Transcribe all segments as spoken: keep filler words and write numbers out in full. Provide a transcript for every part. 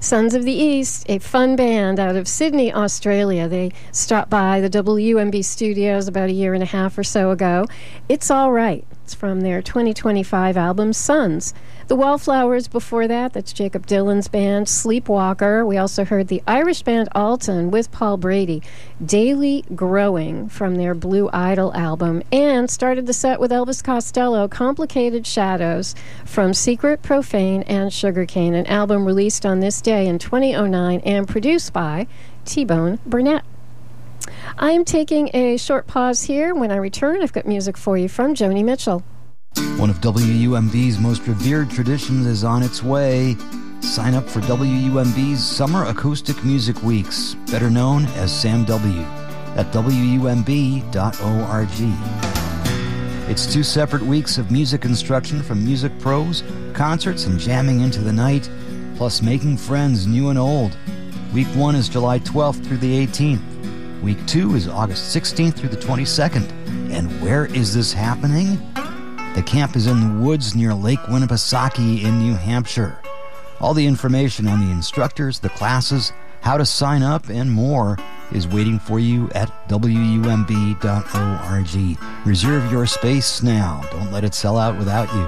Sons of the East, a fun band out of Sydney, Australia. They stopped by the W M B studios about a year and a half or so ago. It's All Right. It's from their twenty twenty-five album, Sons. The Wallflowers before that, that's Jacob Dylan's band, Sleepwalker. We also heard the Irish band Alton with Paul Brady, Daily Growing from their Blue Idol album, and started the set with Elvis Costello, Complicated Shadows from Secret, Profane, and Sugarcane, an album released on this day in twenty oh nine and produced by T-Bone Burnett. I'm taking a short pause here. When I return, I've got music for you from Joni Mitchell. One of W U M B's most revered traditions is on its way. Sign up for W U M B's Summer Acoustic Music Weeks, better known as SAM W, at W U M B dot org. It's two separate weeks of music instruction from music pros, concerts, and jamming into the night, plus making friends new and old. Week one is July twelfth through the eighteenth. Week two is August sixteenth through the twenty-second. And where is this happening? The camp is in the woods near Lake Winnipesaukee in New Hampshire. All the information on the instructors, the classes, how to sign up, and more is waiting for you at W U M B dot org. Reserve your space now. Don't let it sell out without you.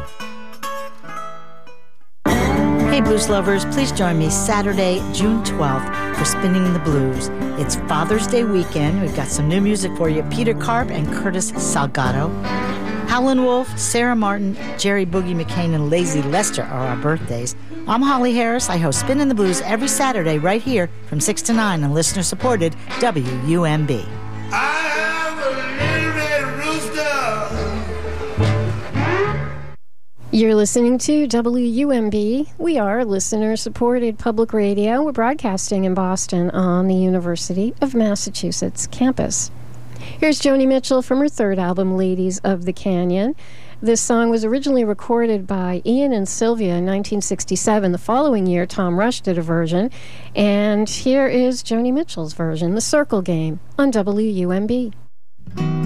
Hey blues lovers, please join me Saturday, June twelfth for Spinning the Blues. It's Father's Day weekend. We've got some new music for you. Peter Karp and Curtis Salgado. Howlin' Wolf, Sarah Martin, Jerry Boogie McCain, and Lazy Lester are our birthdays. I'm Holly Harris. I host Spinning the Blues every Saturday right here from six to nine on listener-supported W U M B. I am a little red rooster. You're listening to W U M B. We are listener-supported public radio. We're broadcasting in Boston on the University of Massachusetts campus. Here's Joni Mitchell from her third album, Ladies of the Canyon. This song was originally recorded by Ian and Sylvia in nineteen sixty-seven. The following year, Tom Rush did a version. And here is Joni Mitchell's version, The Circle Game, on W U M B.